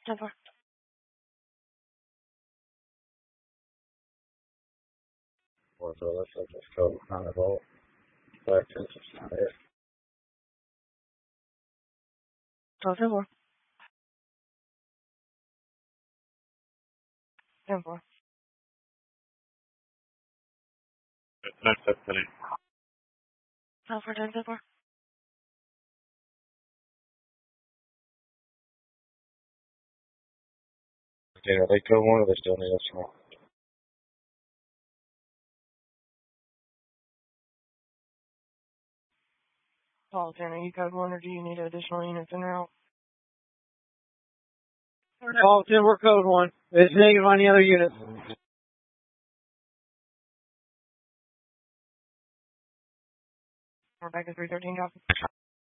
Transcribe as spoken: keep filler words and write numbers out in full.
ten four. Or so let's let this code kind of all back to it's not it. twelve ten four. ten four. That's that's it. ten four ten ten four. Okay, are they code one or they still need us tomorrow? Paul, are you code one or do you need additional units in route? Paul, we're code one. It's negative on the other units. We're back at three thirteen, copy.